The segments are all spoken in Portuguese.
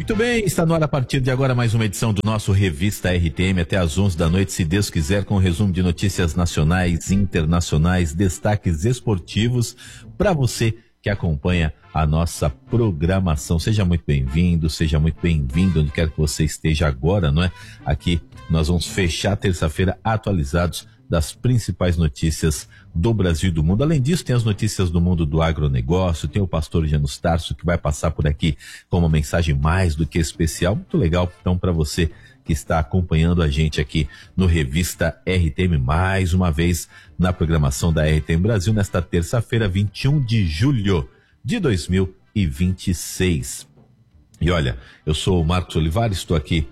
Muito bem, está no ar a partir de agora mais uma edição do nosso Revista RTM até às 11 da noite, se Deus quiser, com um resumo de notícias nacionais, internacionais, destaques esportivos para você que acompanha a nossa programação. Seja muito bem-vindo, seja muito bem-vindo onde quer que você esteja agora, não é? Aqui nós vamos fechar a terça-feira atualizados das principais notícias do Brasil e do mundo. Além disso, tem as notícias do mundo do agronegócio, tem o pastor Janus Tarso que vai passar por aqui com uma mensagem mais do que especial, muito legal. Então, para você que está acompanhando a gente aqui no Revista RTM, mais uma vez na programação da RTM Brasil, nesta terça-feira, 21 de julho de 2026. E olha, eu sou o Marcos Olivares, estou aqui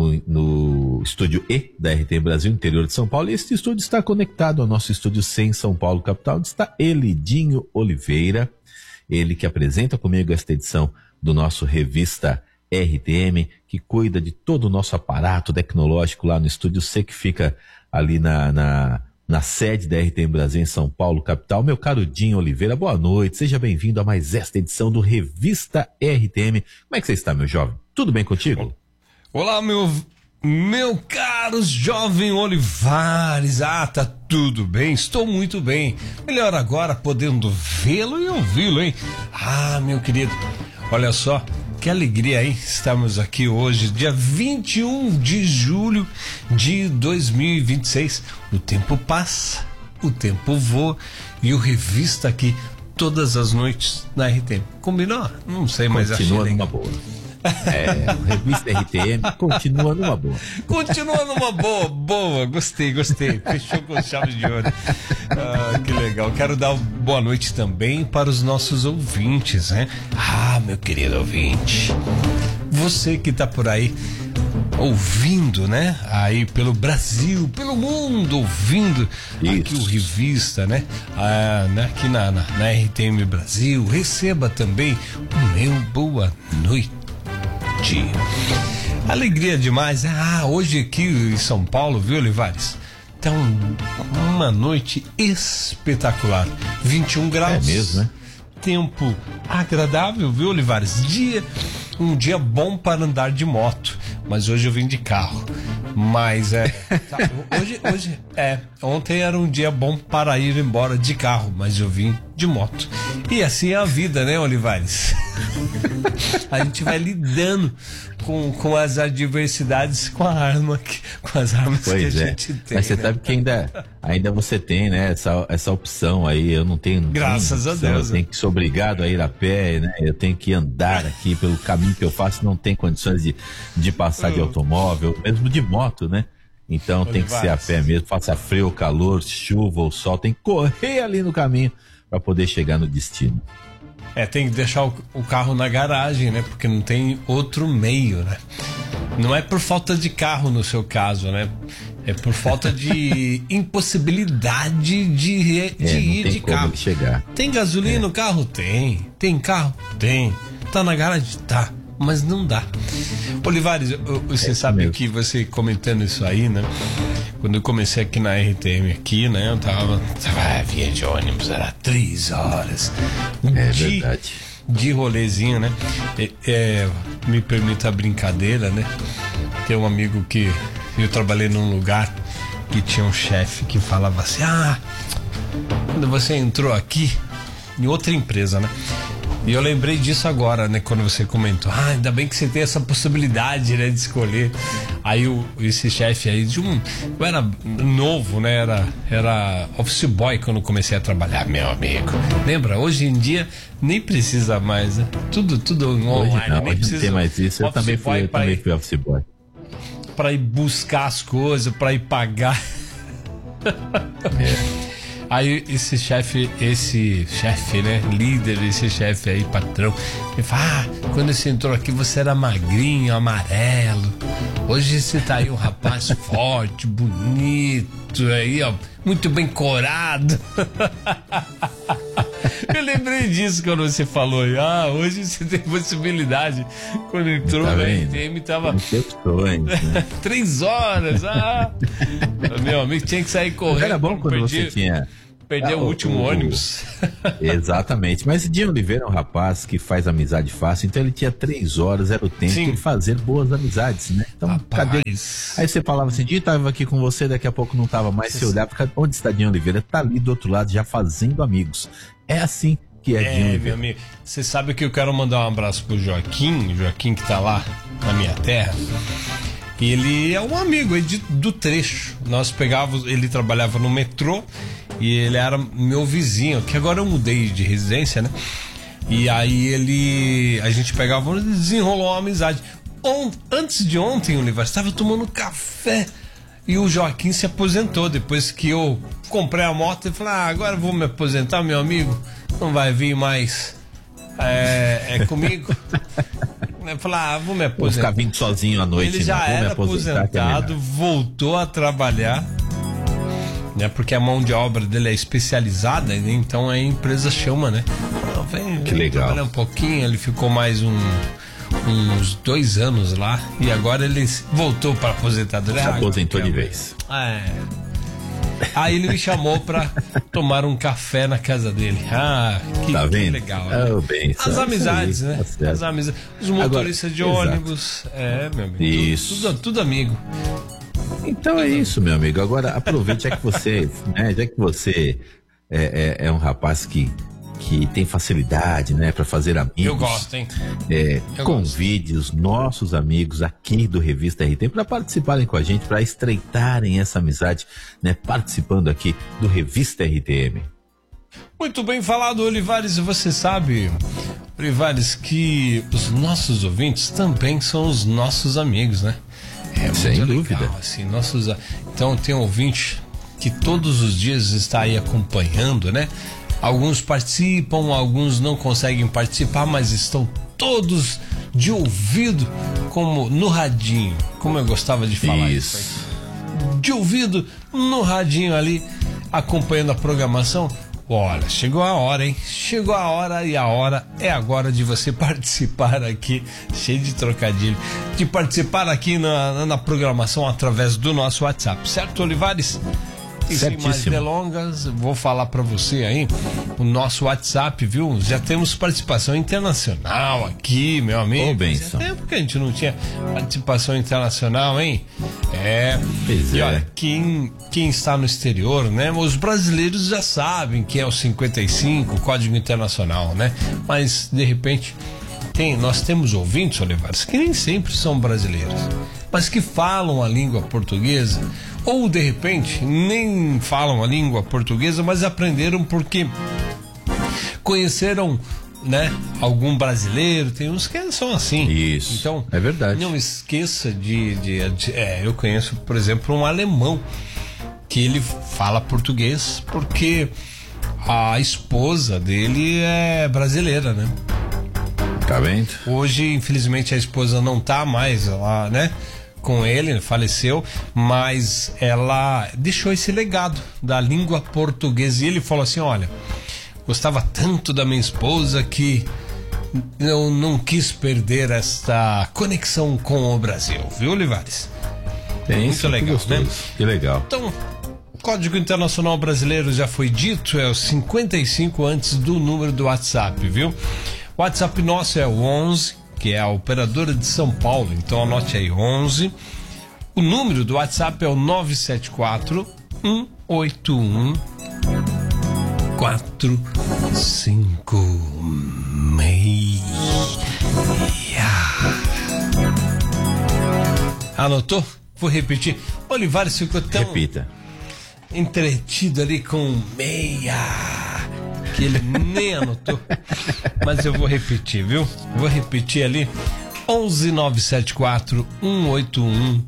no estúdio E da RTM Brasil, interior de São Paulo, e este estúdio está conectado ao nosso estúdio C em São Paulo, capital, onde está ele, Dinho Oliveira, ele que apresenta comigo esta edição do nosso Revista RTM, que cuida de todo o nosso aparato tecnológico lá no estúdio C, que fica ali na sede da RTM Brasil em São Paulo, capital. Meu caro Dinho Oliveira, boa noite, seja bem-vindo a mais esta edição do Revista RTM. Como é que você está, meu jovem? Tudo bem contigo? Olá, meu caro jovem Olivares, tá tudo bem, estou muito bem, melhor agora podendo vê-lo e ouvi-lo, hein? Meu querido, olha só, que alegria, hein? Estamos aqui hoje, dia 21 de julho de 2026, o tempo passa, o tempo voa e o Revista aqui todas as noites na RTM, combinou? Não sei, mas continua numa boa. O Revista RTM continua numa boa. Continua numa boa, gostei. Fechou com chave de ouro. Que legal. Quero dar boa noite também para os nossos ouvintes, né? Meu querido ouvinte, você que tá por aí ouvindo, né? Aí pelo Brasil, pelo mundo, ouvindo isso. Aqui o Revista, né? Aqui na RTM Brasil, receba também o meu boa noite. Alegria demais. Hoje aqui em São Paulo, viu, Olivares? Então, uma noite espetacular. 21 graus. É mesmo, né? Tempo agradável, viu, Olivares? Um dia bom para andar de moto. Mas hoje eu vim de carro. Mas ontem era um dia bom para ir embora de carro, mas eu vim de moto. E assim é a vida, né, Olivares? A gente vai lidando com as adversidades com as armas que a gente tem. Mas você sabe que ainda você tem, né, essa opção aí. Eu não tenho. Graças a Deus. Eu tenho que ser obrigado a ir a pé, né? Eu tenho que andar aqui pelo caminho que eu faço, não tem condições de passar de automóvel, mesmo de moto, né? Então tem que ser a pé mesmo, faça frio, calor, chuva ou sol, tem que correr ali no caminho para poder chegar no destino. Tem que deixar o carro na garagem, né? Porque não tem outro meio, né? Não é por falta de carro no seu caso, né? É por falta de impossibilidade de ir de carro. Chegar. Tem gasolina no carro? Tem. Tem carro? Tem. Tá na garagem? Tá. Mas não dá. Olivares, você sabe que você comentando isso aí, né? Quando eu comecei aqui na RTM aqui, né? Eu via de ônibus, era 3 horas. Verdade. De rolezinho, né? Me permita a brincadeira, né? Tem um amigo que eu trabalhei num lugar que tinha um chefe que falava assim: quando você entrou aqui, em outra empresa, né? E eu lembrei disso agora, né? Quando você comentou, ainda bem que você tem essa possibilidade, né? De escolher. Aí esse chefe aí, eu era novo, né? Era office boy quando comecei a trabalhar, meu amigo. Lembra? Hoje em dia nem precisa mais, né? Tudo online. Hoje não tem mais isso. Eu também fui office boy. Pra ir buscar as coisas, pra ir pagar. Aí esse chefe, né, líder, esse chefe aí, patrão, ele fala: quando você entrou aqui você era magrinho, amarelo. Hoje você tá aí um rapaz forte, bonito, aí, ó, muito bem corado. Eu lembrei disso quando você falou. Hoje você tem possibilidade. Quando entrou na RTM tava 3 horas. Meu amigo tinha que sair correndo. Era bom quando você tinha Perdeu o último ônibus. Exatamente. Mas Dinho Oliveira é um rapaz que faz amizade fácil, então ele tinha 3 horas, era o tempo de fazer boas amizades, né? Então, cadê? Aí você falava assim, Dinho, tava aqui com você, daqui a pouco não tava mais, você olhava, onde está Dinho Oliveira? Tá ali do outro lado, já fazendo amigos. É assim que é Dinho Oliveira. Meu amigo, você sabe que eu quero mandar um abraço pro Joaquim que tá lá na minha terra. Ele é um amigo aí do trecho. Nós pegávamos, ele trabalhava no metrô e ele era meu vizinho, que agora eu mudei de residência, né? E aí a gente pegava e desenrolou uma amizade. Antes de ontem, Oliver, estava tomando café e o Joaquim se aposentou. Depois que eu comprei a moto, ele falou: agora eu vou me aposentar, meu amigo, não vai vir mais comigo. Eu falei, vou me aposentar. Vou ficar vindo sozinho à noite. Ele já era aposentado, voltou a trabalhar, né? Porque a mão de obra dele é especializada, né? Então a empresa chama, né? Que legal. Trabalhar um pouquinho, ele ficou mais uns 2 anos lá e agora ele voltou para aposentadoria. Se aposentou de vez. Aí ele me chamou pra tomar um café na casa dele. Que legal. Né? As amizades, né? As amizades. Os motoristas de ônibus. Meu amigo. Isso. Tudo amigo. Então é isso, meu amigo. Agora aproveite, já que você é um rapaz que tem facilidade, né, para fazer amigos. Eu gosto, hein? Convide os nossos amigos aqui do Revista RTM para participarem com a gente, para estreitarem essa amizade, né, participando aqui do Revista RTM. Muito bem falado, Olivares. Você sabe, Olivares, que os nossos ouvintes também são os nossos amigos, né? Sem dúvida. Legal, assim, Então tem um ouvinte que todos os dias está aí acompanhando, né? Alguns participam, alguns não conseguem participar, mas estão todos de ouvido, como no radinho, como eu gostava de falar isso. De ouvido no radinho ali, acompanhando a programação. Olha, chegou a hora, hein? Chegou a hora e a hora é agora de você participar aqui, cheio de trocadilho, de participar aqui na programação através do nosso WhatsApp, certo, Olivares? E sem mais delongas, vou falar para você aí o nosso WhatsApp, viu? Já temos participação internacional aqui, meu amigo. Benção. Até porque a gente não tinha participação internacional, hein? E olha, quem está no exterior, né? Os brasileiros já sabem que é o 55, Código Internacional, né? Mas, de repente, nós temos ouvintes, Olivares, que nem sempre são brasileiros, mas que falam a língua portuguesa, ou de repente nem falam a língua portuguesa, mas aprenderam porque conheceram, né, algum brasileiro. Tem uns que são assim. Isso. Então, é verdade. Não esqueça eu conheço, por exemplo, um alemão que ele fala português porque a esposa dele é brasileira, né? Tá vendo? Hoje, infelizmente, a esposa não tá mais lá, né, com ele, faleceu, mas ela deixou esse legado da língua portuguesa. E ele falou assim: olha, gostava tanto da minha esposa que eu não quis perder esta conexão com o Brasil, viu, Olivares? Muito legal, né? Que legal. Então, o Código Internacional Brasileiro já foi dito, é o 55 antes do número do WhatsApp, viu? O WhatsApp nosso é o 11, que é a operadora de São Paulo, então anote aí, 11. O número do WhatsApp é o 974 181 456. Anotou? Vou repetir. Olivares ficou tão entretido ali com meia que ele nem anotou, mas eu vou repetir, viu? Vou repetir ali: 11 974 181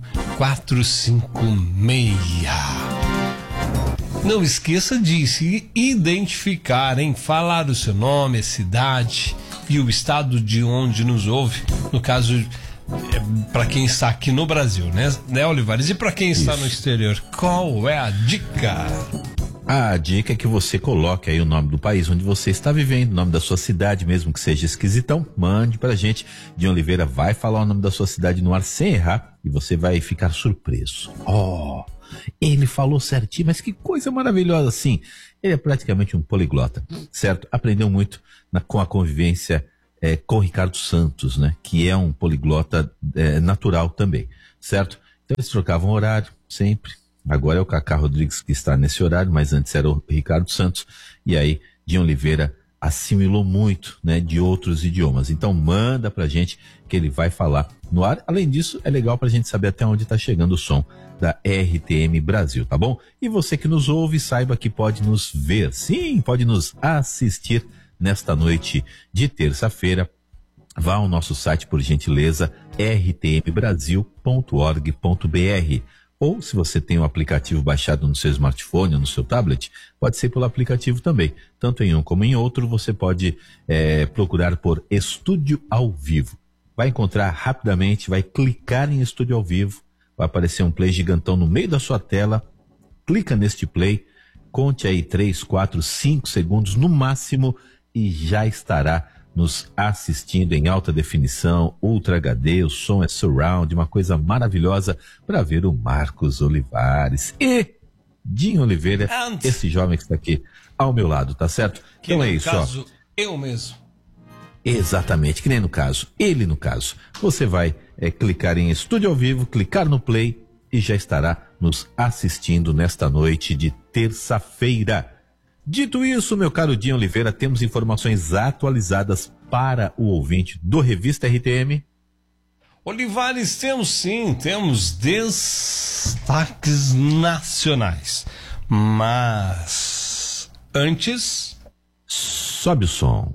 456. Não esqueça de se identificar, hein? Falar o seu nome, a cidade e o estado de onde nos ouve. No caso, para quem está aqui no Brasil, né, Olivares? E para quem está no exterior, qual é a dica? A dica é que você coloque aí o nome do país onde você está vivendo, o nome da sua cidade, mesmo que seja esquisitão, mande pra gente. Dinho Oliveira vai falar o nome da sua cidade no ar sem errar e você vai ficar surpreso. ele falou certinho, mas que coisa maravilhosa assim. Ele é praticamente um poliglota, certo? Aprendeu muito com a convivência com o Ricardo Santos, né? Que é um poliglota natural também, certo? Então eles trocavam horário sempre. Agora é o Cacá Rodrigues que está nesse horário, mas antes era o Ricardo Santos. E aí, Dinho Oliveira assimilou muito, né, de outros idiomas. Então manda pra gente que ele vai falar no ar. Além disso, é legal pra gente saber até onde tá chegando o som da RTM Brasil, tá bom? E você que nos ouve, saiba que pode nos ver, sim, pode nos assistir nesta noite de terça-feira. Vá ao nosso site, por gentileza, rtmbrasil.org.br. Ou, se você tem o aplicativo baixado no seu smartphone ou no seu tablet, pode ser pelo aplicativo também. Tanto em um como em outro, você pode procurar por Estúdio ao Vivo. Vai encontrar rapidamente, vai clicar em Estúdio ao Vivo, vai aparecer um play gigantão no meio da sua tela, clica neste play, conte aí 3, 4, 5 segundos no máximo e já estará nos assistindo em alta definição, Ultra HD, o som é surround, uma coisa maravilhosa para ver o Marcos Olivares e Dinho Oliveira, esse jovem que está aqui ao meu lado, tá certo? Que então é isso, caso, ó. Eu mesmo. Exatamente, que nem no caso, ele no caso. Você vai clicar em Estúdio ao Vivo, clicar no play e já estará nos assistindo nesta noite de terça-feira. Dito isso, meu caro Dinho Oliveira, temos informações atualizadas para o ouvinte do Revista RTM? Olivares, temos sim, temos destaques nacionais. Mas antes, sobe o som.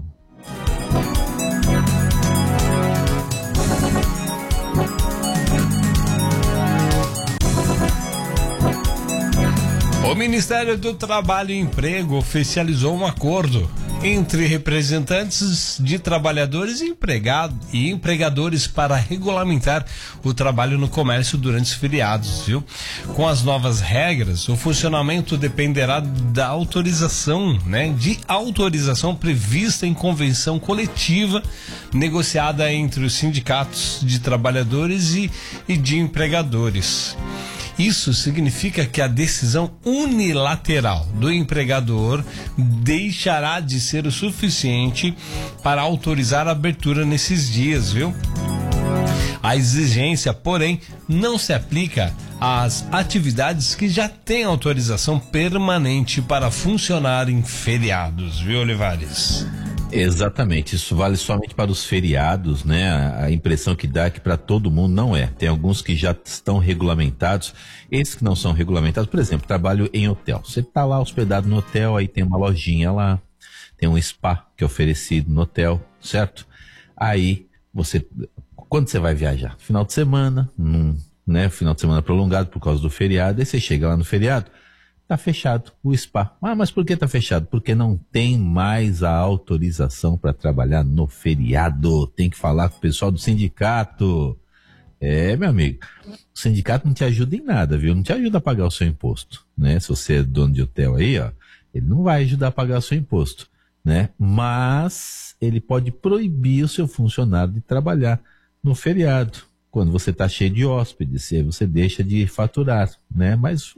O Ministério do Trabalho e Emprego oficializou um acordo entre representantes de trabalhadores e empregadores para regulamentar o trabalho no comércio durante os feriados, viu? Com as novas regras, o funcionamento dependerá da autorização, de autorização prevista em convenção coletiva negociada entre os sindicatos de trabalhadores e de empregadores. Isso significa que a decisão unilateral do empregador deixará de ser o suficiente para autorizar a abertura nesses dias, viu? A exigência, porém, não se aplica às atividades que já têm autorização permanente para funcionar em feriados, viu, Olivares? Exatamente, isso vale somente para os feriados, né? A impressão que dá é que para todo mundo não é. Tem alguns que já estão regulamentados, esses que não são regulamentados, por exemplo, trabalho em hotel. Você está lá hospedado no hotel, aí tem uma lojinha lá, tem um spa que é oferecido no hotel, certo? Aí quando você vai viajar? Final de semana, final de semana prolongado por causa do feriado, aí você chega lá no feriado, tá fechado o spa. Ah, mas por que tá fechado? Porque não tem mais a autorização para trabalhar no feriado. Tem que falar com o pessoal do sindicato. Meu amigo, o sindicato não te ajuda em nada, viu? Não te ajuda a pagar o seu imposto, né? Se você é dono de hotel aí, ó, ele não vai ajudar a pagar o seu imposto, né? Mas ele pode proibir o seu funcionário de trabalhar no feriado. Quando você tá cheio de hóspedes, aí você deixa de faturar, né? Mas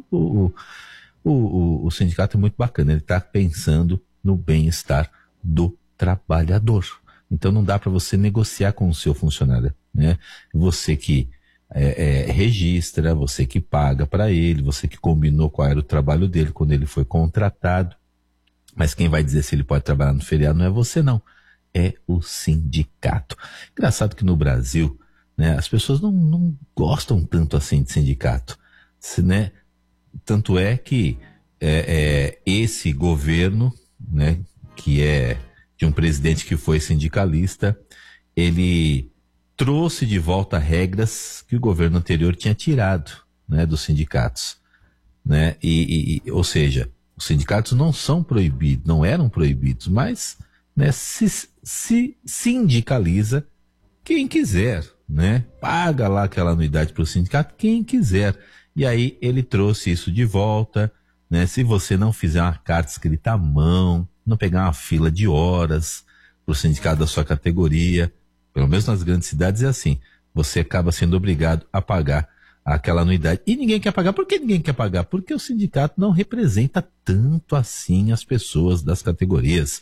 o sindicato é muito bacana, ele está pensando no bem-estar do trabalhador. Então não dá para você negociar com o seu funcionário, né? Você que registra, você que paga para ele, você que combinou qual era o trabalho dele quando ele foi contratado. Mas quem vai dizer se ele pode trabalhar no feriado não é você, não. É o sindicato. Engraçado que no Brasil, né, as pessoas não gostam tanto assim de sindicato, né? Tanto é que esse governo, né, que é de um presidente que foi sindicalista, ele trouxe de volta regras que o governo anterior tinha tirado, né, dos sindicatos, né? Ou seja, os sindicatos não são proibidos, não eram proibidos, mas, né, se sindicaliza quem quiser, né? Paga lá aquela anuidade para o sindicato quem quiser. E aí ele trouxe isso de volta, né? Se você não fizer uma carta escrita à mão, não pegar uma fila de horas para o sindicato da sua categoria, pelo menos nas grandes cidades é assim, você acaba sendo obrigado a pagar aquela anuidade. E ninguém quer pagar. Por que ninguém quer pagar? Porque o sindicato não representa tanto assim as pessoas das categorias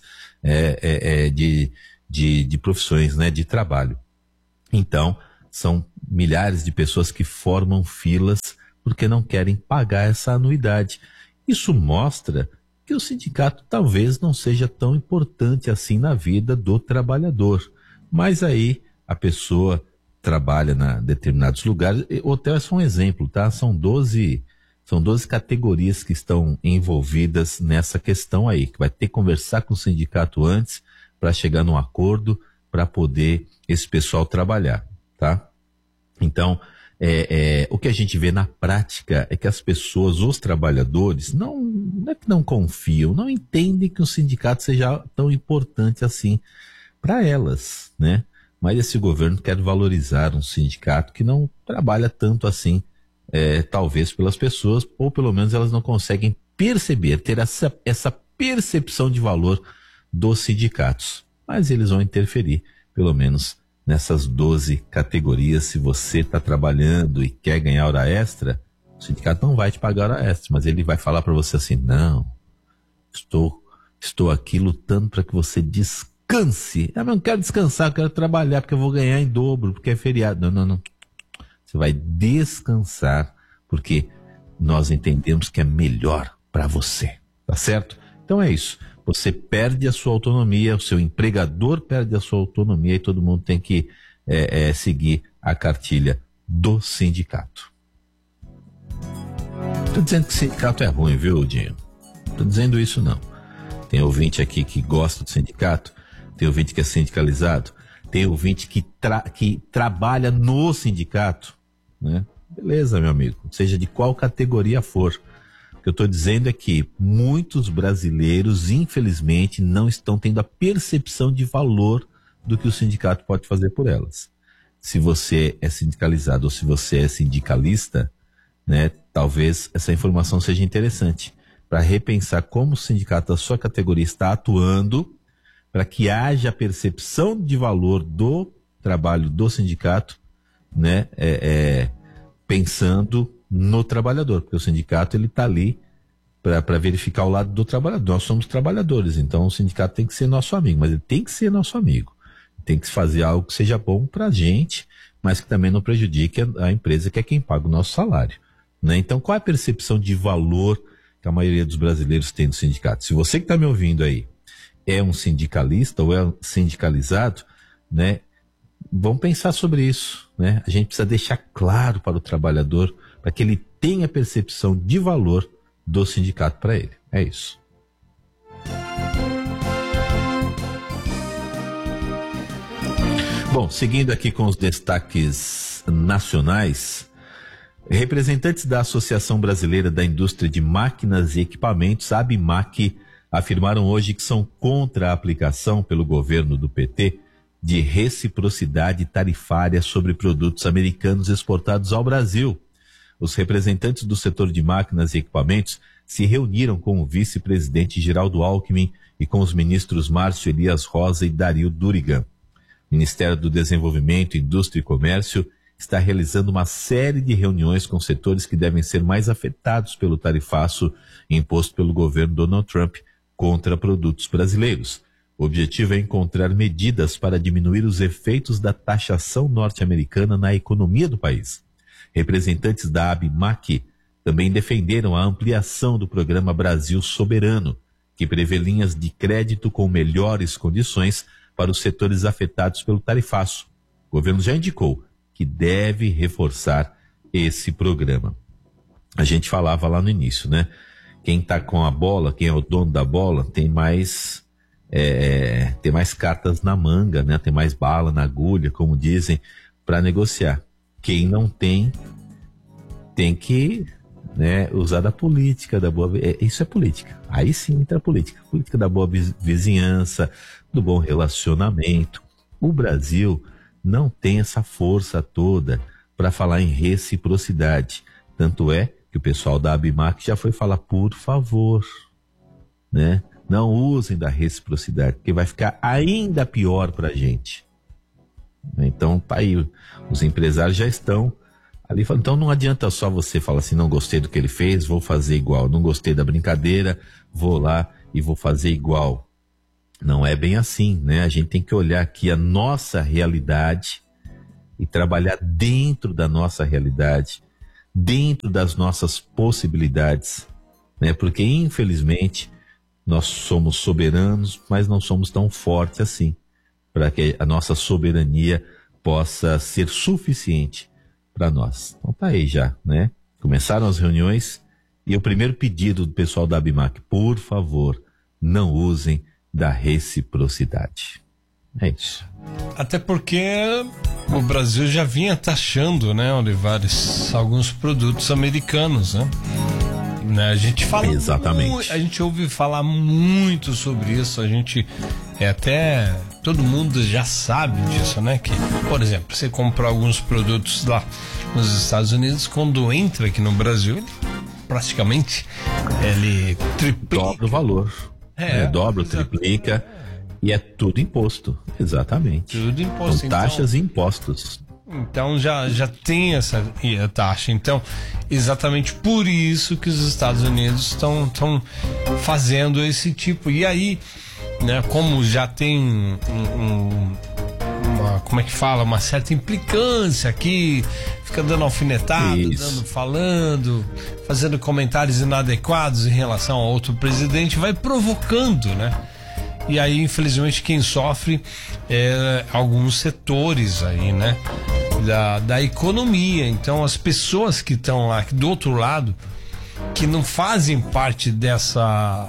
de profissões, né, de trabalho. Então, são milhares de pessoas que formam filas porque não querem pagar essa anuidade. Isso mostra que o sindicato talvez não seja tão importante assim na vida do trabalhador. Mas aí a pessoa trabalha em determinados lugares. O hotel é só um exemplo, tá? São 12 categorias que estão envolvidas nessa questão aí, que vai ter que conversar com o sindicato antes para chegar num acordo para poder esse pessoal trabalhar, tá? Então, o que a gente vê na prática é que as pessoas, os trabalhadores, não é que não confiam, não entendem que o sindicato seja tão importante assim para elas, né? Mas esse governo quer valorizar um sindicato que não trabalha tanto assim, talvez pelas pessoas, ou pelo menos elas não conseguem perceber, ter essa percepção de valor dos sindicatos. Mas eles vão interferir, pelo menos nessas 12 categorias. Se você está trabalhando e quer ganhar hora extra, o sindicato não vai te pagar hora extra, mas ele vai falar para você assim: não, estou aqui lutando para que você descanse. Mas eu não quero descansar, eu quero trabalhar porque eu vou ganhar em dobro, porque é feriado. Não. Você vai descansar porque nós entendemos que é melhor para você, tá certo? Então é isso. Você perde a sua autonomia, o seu empregador perde a sua autonomia e todo mundo tem que seguir a cartilha do sindicato. Estou dizendo que sindicato é ruim, viu, Dinho? Estou dizendo isso não. Tem ouvinte aqui que gosta do sindicato, tem ouvinte que é sindicalizado, tem ouvinte que trabalha no sindicato, né? Beleza, meu amigo, seja de qual categoria for. O que eu estou dizendo é que muitos brasileiros, infelizmente, não estão tendo a percepção de valor do que o sindicato pode fazer por elas. Se você é sindicalizado ou se você é sindicalista, né, talvez essa informação seja interessante para repensar como o sindicato da sua categoria está atuando para que haja percepção de valor do trabalho do sindicato, né, pensando no trabalhador, porque o sindicato ele está ali para verificar o lado do trabalhador. Nós somos trabalhadores, então o sindicato tem que ser nosso amigo, mas ele tem que ser nosso amigo. Tem que fazer algo que seja bom para a gente, mas que também não prejudique a empresa, que é quem paga o nosso salário, né? Então, qual é a percepção de valor que a maioria dos brasileiros tem do sindicato? Se você que está me ouvindo aí é um sindicalista ou é um sindicalizado, né? Vamos pensar sobre isso, né? A gente precisa deixar claro para o trabalhador, para que ele tenha percepção de valor do sindicato para ele. É isso. Bom, seguindo aqui com os destaques nacionais, representantes da Associação Brasileira da Indústria de Máquinas e Equipamentos, a ABMAQ, afirmaram hoje que são contra a aplicação pelo governo do PT de reciprocidade tarifária sobre produtos americanos exportados ao Brasil. Os representantes do setor de máquinas e equipamentos se reuniram com o vice-presidente Geraldo Alckmin e com os ministros Márcio Elias Rosa e Dario Durigan. O Ministério do Desenvolvimento, Indústria e Comércio está realizando uma série de reuniões com setores que devem ser mais afetados pelo tarifaço imposto pelo governo Donald Trump contra produtos brasileiros. O objetivo é encontrar medidas para diminuir os efeitos da taxação norte-americana na economia do país. Representantes da ABMAQ também defenderam a ampliação do programa Brasil Soberano, que prevê linhas de crédito com melhores condições para os setores afetados pelo tarifaço. O governo já indicou que deve reforçar esse programa. A gente falava lá no início, né? Quem está com a bola, quem é o dono da bola, tem mais cartas na manga, né? Tem mais bala na agulha, como dizem, para negociar. Quem não tem que, né, usar da política, da boa... isso é política. Aí sim entra a política. Política da boa vizinhança, do bom relacionamento. O Brasil não tem essa força toda para falar em reciprocidade. Tanto é que o pessoal da ABMAQ já foi falar, por favor, né? Não usem da reciprocidade, porque vai ficar ainda pior para a gente. Então, tá aí, os empresários já estão Ali, então não adianta só você falar assim, não gostei do que ele fez, vou fazer igual. Não gostei da brincadeira, vou lá e vou fazer igual. Não é bem assim, né? A gente tem que olhar aqui a nossa realidade e trabalhar dentro da nossa realidade, dentro das nossas possibilidades, né? Porque, infelizmente, nós somos soberanos, mas não somos tão fortes assim, para que a nossa soberania possa ser suficiente para nós. Então tá aí já, né? Começaram as reuniões e o primeiro pedido do pessoal da ABIMAQ, por favor, não usem da reciprocidade. É isso. Até porque o Brasil já vinha taxando, né, Olivares, alguns produtos americanos, né? A gente fala exatamente. A gente ouve falar muito sobre isso, a gente até todo mundo já sabe disso, né? Que, por exemplo, você compra alguns produtos lá nos Estados Unidos, quando entra aqui no Brasil, ele praticamente ele triplica. Dobra o valor. Dobra, triplica e é tudo imposto. Exatamente. Tudo imposto. São taxas e impostos. Então já tem essa taxa. Então, exatamente por isso que os Estados Unidos estão fazendo esse tipo. E aí, né, como já tem como é que fala? Uma certa implicância aqui, fica dando alfinetada, falando, fazendo comentários inadequados em relação a outro presidente, vai provocando, né? E aí, infelizmente, quem sofre é alguns setores aí, né? Da economia. Então, as pessoas que estão lá do outro lado, que não fazem parte dessa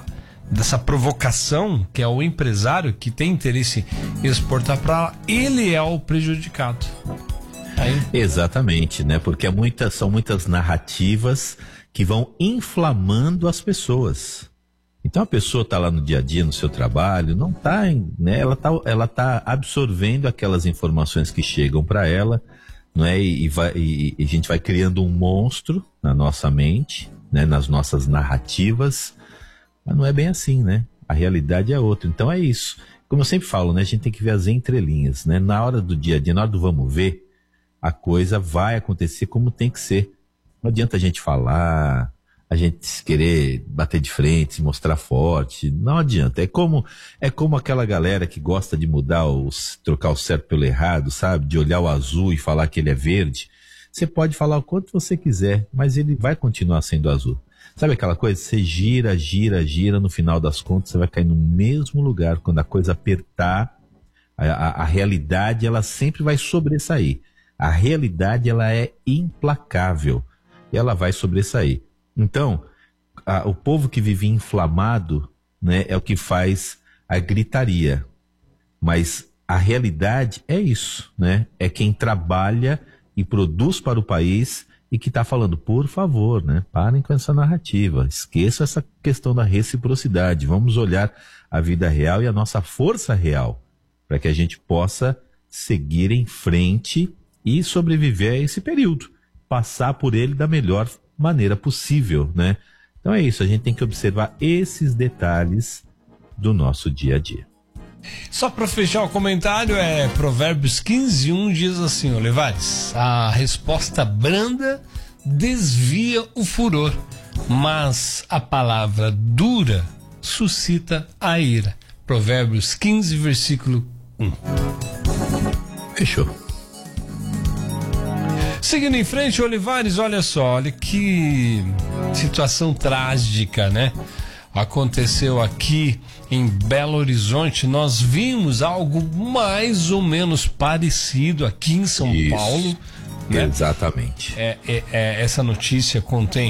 provocação, que é o empresário que tem interesse em exportar para lá, ele é o prejudicado. Aí... Exatamente, né? Porque são muitas narrativas que vão inflamando as pessoas. Então a pessoa está lá no dia a dia, no seu trabalho, não está, né? Ela tá absorvendo aquelas informações que chegam para ela, não é? E a gente vai criando um monstro na nossa mente, né? Nas nossas narrativas, mas não é bem assim, né? A realidade é outra. Então é isso. Como eu sempre falo, né? A gente tem que ver as entrelinhas, né? Na hora do dia a dia, na hora do vamos ver, a coisa vai acontecer como tem que ser. Não adianta a gente falar, a gente querer bater de frente, se mostrar forte, não adianta. É como aquela galera que gosta de trocar o certo pelo errado, sabe? De olhar o azul e falar que ele é verde. Você pode falar o quanto você quiser, mas ele vai continuar sendo azul. Sabe aquela coisa? Você gira, no final das contas você vai cair no mesmo lugar. Quando a coisa apertar, a realidade ela sempre vai sobressair. A realidade ela é implacável e ela vai sobressair. Então, o povo que vive inflamado, né, é o que faz a gritaria. Mas a realidade é isso, né? É quem trabalha e produz para o país e que está falando, por favor, né? Parem com essa narrativa. Esqueçam essa questão da reciprocidade. Vamos olhar a vida real e a nossa força real para que a gente possa seguir em frente e sobreviver a esse período. Passar por ele da melhor maneira possível, né? Então é isso, a gente tem que observar esses detalhes do nosso dia a dia. Só para fechar o comentário, Provérbios 15:1 diz assim, Olivares: a resposta branda desvia o furor, mas a palavra dura suscita a ira. Provérbios 15, versículo 1. Fechou. Seguindo em frente, Olivares, olha só, olha que situação trágica, né? Aconteceu aqui em Belo Horizonte. Nós vimos algo mais ou menos parecido aqui em São Paulo. Né? Exatamente. Essa notícia contém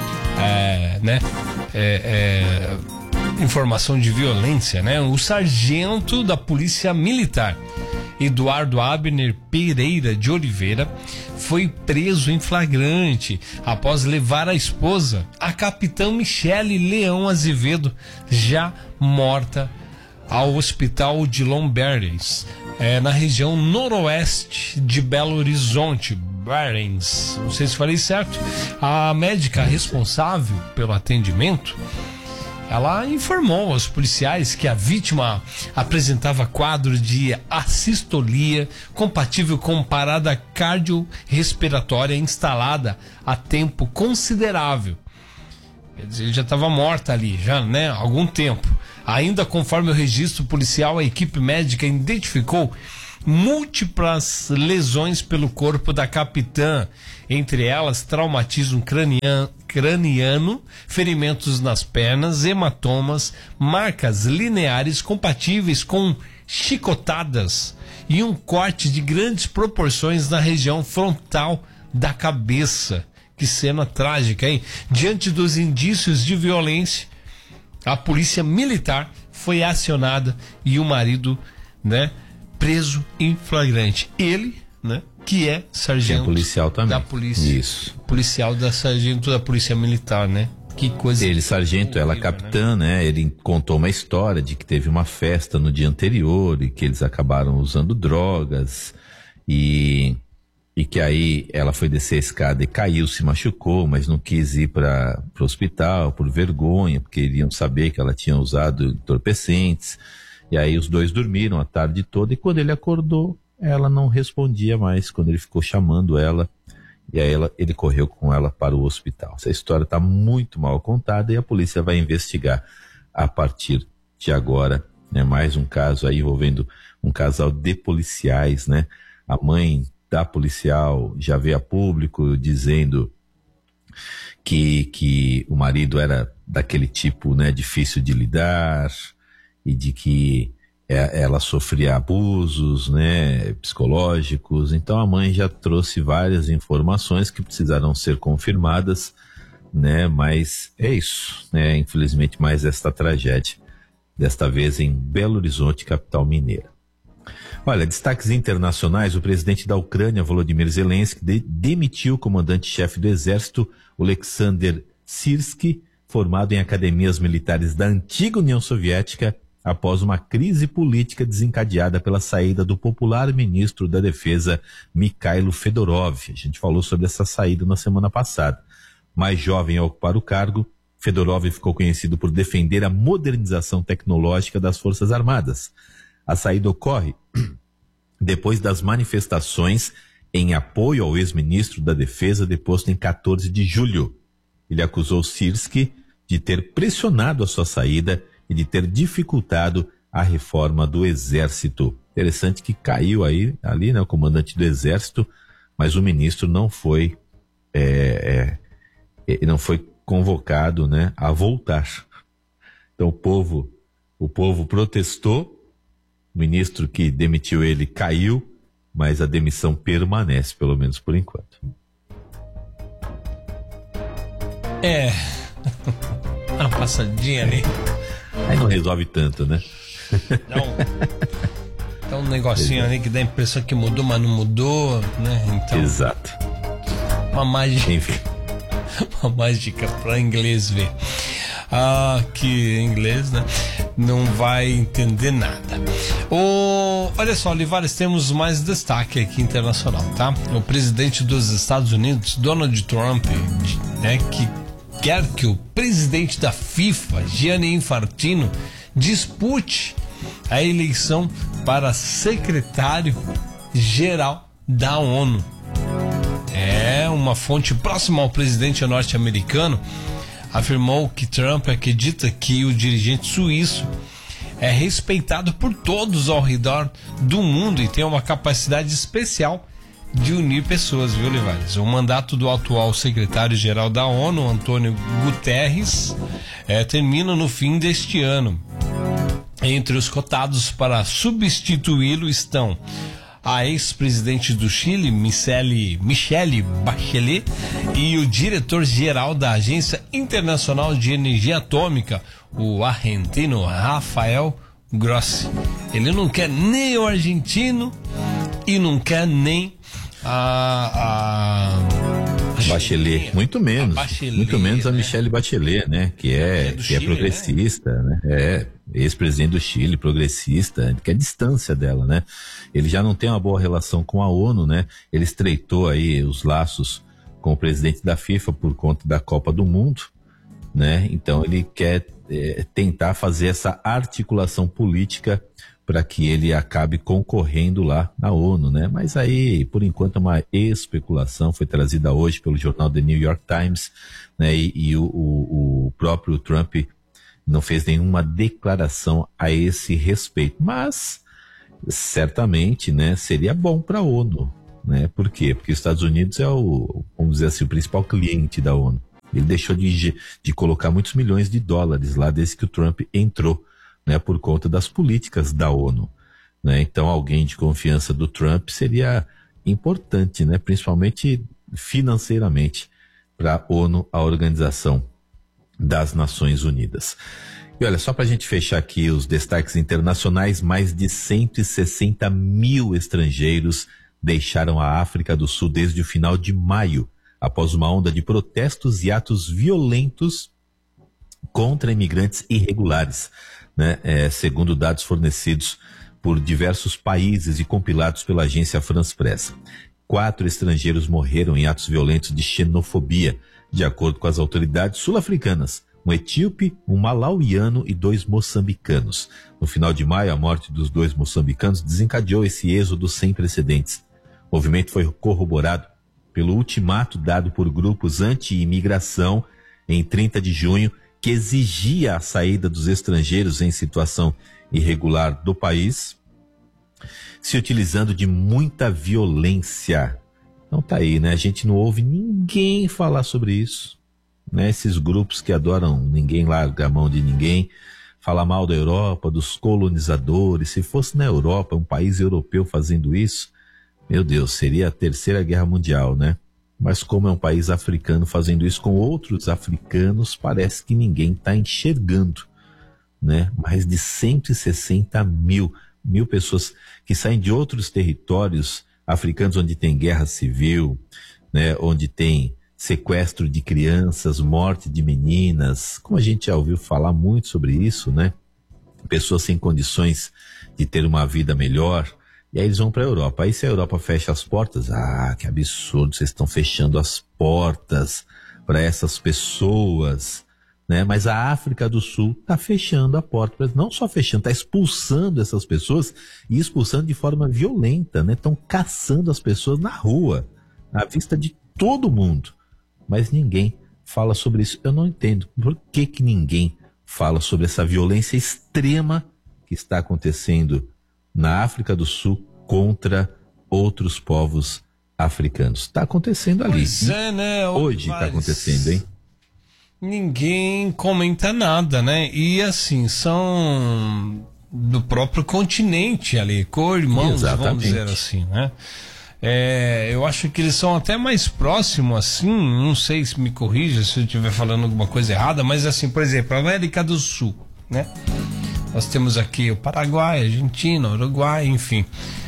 informação de violência, né? O sargento da Polícia Militar, Eduardo Abner Pereira de Oliveira, foi preso em flagrante após levar a esposa, a capitã Michele Leão Azevedo, já morta, ao hospital de Lombardies, na região noroeste de Belo Horizonte, Barens. Não sei se falei certo. A médica responsável pelo atendimento ela informou aos policiais que a vítima apresentava quadro de assistolia compatível com parada cardiorrespiratória instalada há tempo considerável. Quer dizer, ele já estava morta ali, já, né, há algum tempo. Ainda conforme o registro policial, a equipe médica identificou múltiplas lesões pelo corpo da capitã, entre elas traumatismo craniano, ferimentos nas pernas, hematomas, marcas lineares compatíveis com chicotadas e um corte de grandes proporções na região frontal da cabeça. Que cena trágica, hein? Diante dos indícios de violência, a polícia militar foi acionada e o marido, né, preso em flagrante. Ele, né, que é sargento policial também. Da polícia. Isso. Policial da sargento da polícia militar, né? Que coisa. Ele, sargento, ela capitã, né? Ele contou uma história de que teve uma festa no dia anterior e que eles acabaram usando drogas e que aí ela foi descer a escada e caiu, se machucou, mas não quis ir para o hospital por vergonha, porque iriam saber que ela tinha usado entorpecentes. E aí os dois dormiram a tarde toda e quando ele acordou, ela não respondia mais, quando ele ficou chamando ela, e aí ele correu com ela para o hospital. Essa história está muito mal contada e a polícia vai investigar a partir de agora, né? Mais um caso aí envolvendo um casal de policiais, né? A mãe da policial já veio a público dizendo que o marido era daquele tipo, né, difícil de lidar e de que ela sofria abusos, né, psicológicos. Então a mãe já trouxe várias informações que precisaram ser confirmadas, né, mas é isso, né, infelizmente mais esta tragédia, desta vez em Belo Horizonte, capital mineira. Olha, destaques internacionais: o presidente da Ucrânia, Volodymyr Zelensky, demitiu o comandante-chefe do exército, Oleksandr Syrskyi, formado em academias militares da antiga União Soviética, após uma crise política desencadeada pela saída do popular ministro da Defesa, Mikhailo Fedorov. A gente falou sobre essa saída na semana passada. Mais jovem a ocupar o cargo, Fedorov ficou conhecido por defender a modernização tecnológica das Forças Armadas. A saída ocorre depois das manifestações em apoio ao ex-ministro da Defesa deposto em 14 de julho. Ele acusou Syrskyi de ter pressionado a sua saída e de ter dificultado a reforma do Exército. Interessante que caiu ali, né, o comandante do Exército, mas o ministro não foi convocado, né, a voltar. Então o povo protestou. O ministro que demitiu ele caiu, mas a demissão permanece, pelo menos por enquanto. Uma passadinha ali. Aí não resolve tanto, né? Dá um negocinho ali que dá a impressão que mudou, mas não mudou, né? Então, exato. Uma mágica. Enfim. Uma mágica para inglês ver. Que inglês, né? Não vai entender nada. Olha só, Olivares, temos mais destaque aqui internacional, tá? O presidente dos Estados Unidos, Donald Trump, né, que quer que o presidente da FIFA, Gianni Infantino, dispute a eleição para secretário-geral da ONU. Uma fonte próxima ao presidente norte-americano afirmou que Trump acredita que o dirigente suíço é respeitado por todos ao redor do mundo e tem uma capacidade especial de unir pessoas, viu, Olivares? O mandato do atual secretário-geral da ONU, Antônio Guterres, termina no fim deste ano. Entre os cotados para substituí-lo estão a ex-presidente do Chile, Michelle Bachelet, e o diretor-geral da Agência Internacional de Energia Atômica, o argentino Rafael Grossi. Ele não quer nem o argentino e não quer nem a Bachelet, muito menos a Michelle Bachelet, né? Que é Chile, progressista, né? É ex-presidente do Chile, progressista, que é a distância dela, né? Ele já não tem uma boa relação com a ONU, né? Ele estreitou aí os laços com o presidente da FIFA por conta da Copa do Mundo, né? Então ele quer tentar fazer essa articulação política para que ele acabe concorrendo lá na ONU, né? Mas aí, por enquanto, é uma especulação, foi trazida hoje pelo jornal The New York Times, né? E o próprio Trump não fez nenhuma declaração a esse respeito, mas certamente, né, seria bom para a ONU, né? Por quê? Porque os Estados Unidos é vamos dizer assim, o principal cliente da ONU. Ele deixou de colocar muitos milhões de dólares lá desde que o Trump entrou, né, por conta das políticas da ONU, né? Então alguém de confiança do Trump seria importante, né, principalmente financeiramente, para a ONU, a Organização das Nações Unidas. E olha, só para a gente fechar aqui os destaques internacionais, mais de 160 mil estrangeiros deixaram a África do Sul desde o final de maio, após uma onda de protestos e atos violentos contra imigrantes irregulares, né? Segundo dados fornecidos por diversos países e compilados pela agência France Press. 4 estrangeiros morreram em atos violentos de xenofobia, de acordo com as autoridades sul-africanas. Um etíope, um malauiano e 2 moçambicanos. No final de maio, a morte dos 2 moçambicanos desencadeou esse êxodo sem precedentes. O movimento foi corroborado pelo ultimato dado por grupos anti-imigração em 30 de junho, que exigia a saída dos estrangeiros em situação irregular do país, se utilizando de muita violência. Então tá aí, né? A gente não ouve ninguém falar sobre isso, né? Esses grupos que adoram ninguém larga a mão de ninguém, falar mal da Europa, dos colonizadores. Se fosse na Europa, um país europeu fazendo isso, meu Deus, seria a Terceira Guerra Mundial, né? Mas como é um país africano fazendo isso com outros africanos, parece que ninguém está enxergando, né? Mais de 160 mil pessoas que saem de outros territórios africanos onde tem guerra civil, né? Onde tem sequestro de crianças, morte de meninas, como a gente já ouviu falar muito sobre isso, né? Pessoas sem condições de ter uma vida melhor. E aí eles vão para a Europa. Aí se a Europa fecha as portas, que absurdo, vocês estão fechando as portas para essas pessoas, né? Mas a África do Sul está fechando a porta, não só fechando, está expulsando essas pessoas e expulsando de forma violenta, né? Estão caçando as pessoas na rua, à vista de todo mundo. Mas ninguém fala sobre isso. Eu não entendo por que ninguém fala sobre essa violência extrema que está acontecendo na África do Sul contra outros povos africanos. Está acontecendo ali. Pois é, né? Hoje está acontecendo, hein? Ninguém comenta nada, né? E assim, são do próprio continente ali, co-irmãos, vamos dizer assim, né? Eu acho que eles são até mais próximos, assim, não sei se me corrija se eu estiver falando alguma coisa errada, mas assim, por exemplo, a América do Sul, né? Nós temos aqui o Paraguai, a Argentina, o Uruguai, enfim.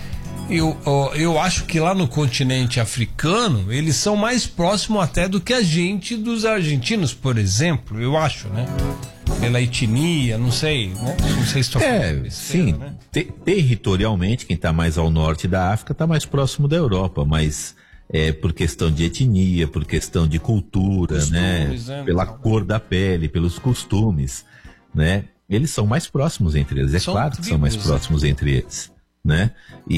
Eu acho que lá no continente africano, eles são mais próximos até do que a gente dos argentinos, por exemplo, eu acho, né? Pela etnia, não sei, né? Não sei se estou falando besteira, sim, né? Territorialmente, quem está mais ao norte da África está mais próximo da Europa, mas por questão de etnia, por questão de cultura, costumes, né? Pela cor da pele, pelos costumes, né? Eles são mais próximos entre eles, claro que são mais próximos entre eles, né?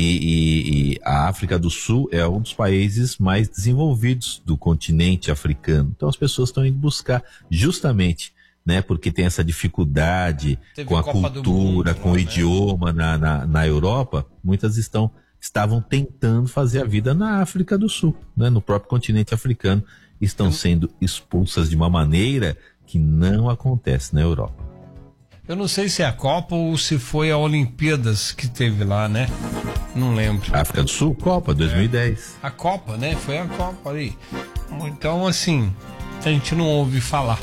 E a África do Sul é um dos países mais desenvolvidos do continente africano. Então as pessoas estão indo buscar justamente, né? Porque tem essa dificuldade com a cultura, com o idioma na Europa. Muitas estavam tentando fazer a vida na África do Sul, né? No próprio continente africano, estão sendo expulsas de uma maneira que não acontece na Europa. Eu não sei se é a Copa ou se foi a Olimpíadas que teve lá, né? Não lembro. África do Sul, Copa, 2010. A Copa, né? Foi a Copa ali. Então, assim, a gente não ouve falar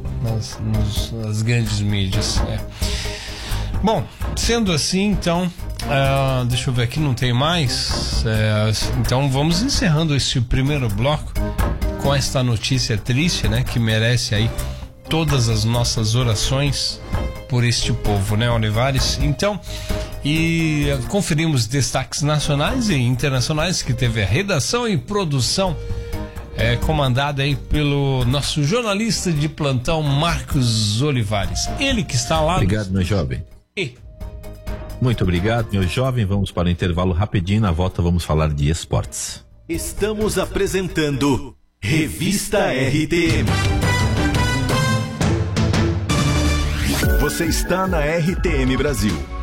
nas grandes mídias, né? Bom, sendo assim, então, deixa eu ver aqui, não tem mais. Então, vamos encerrando esse primeiro bloco com esta notícia triste, né? Que merece aí todas as nossas orações por este povo, né, Olivares? Então, e conferimos destaques nacionais e internacionais que teve a redação e produção comandada aí pelo nosso jornalista de plantão, Marcos Olivares. Ele que está lá. Obrigado, meu jovem. Muito obrigado, meu jovem. Vamos para o intervalo rapidinho. Na volta vamos falar de esportes. Estamos apresentando Revista RTM. Você está na RTM Brasil.